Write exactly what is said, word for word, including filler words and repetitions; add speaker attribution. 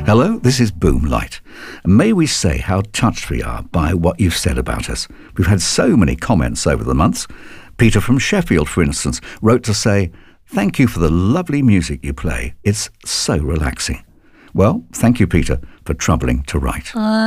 Speaker 1: Hello, this is Boomlight. And may we say how touched we are by what you've said about us. We've had so many comments over the months. Peter from Sheffield, for instance, wrote to say, "Thank you for the lovely music you play. It's so relaxing." Well, thank you, Peter, for troubling to write.